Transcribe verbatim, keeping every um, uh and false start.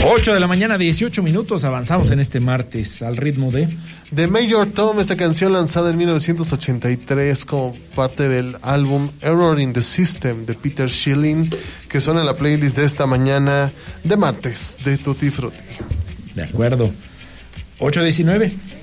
ocho de la mañana, dieciocho minutos, avanzamos en este martes al ritmo de... The Major Tom, esta canción lanzada en mil novecientos ochenta y tres como parte del álbum Error in the System de Peter Schilling, que suena en la playlist de esta mañana de martes de Tutti Frutti. De acuerdo. ocho diecinueve.